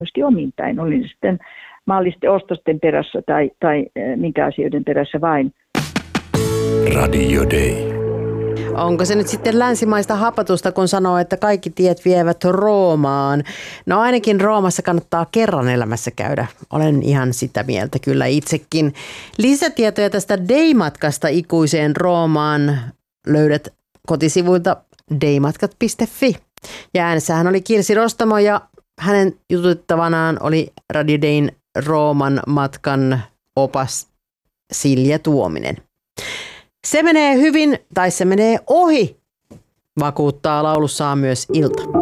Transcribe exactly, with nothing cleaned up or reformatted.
myöskin omin päin. Olin sitten maallisten ostosten perässä tai, tai minkä asioiden perässä vain. Radio Day. Onko se nyt sitten länsimaista hapatusta, kun sanoo, että kaikki tiet vievät Roomaan? No ainakin Roomassa kannattaa kerran elämässä käydä. Olen ihan sitä mieltä kyllä itsekin. Lisätietoja tästä Day-matkasta ikuiseen Roomaan löydät kotisivuilta daymatkat piste fi. Ja äänessähän oli Kirsi Rostamo ja hänen jututtavanaan oli Radio Dayn Rooman matkan opas Silja Tuominen. Se menee hyvin tai se menee ohi, vakuuttaa laulussaan myös Ilta.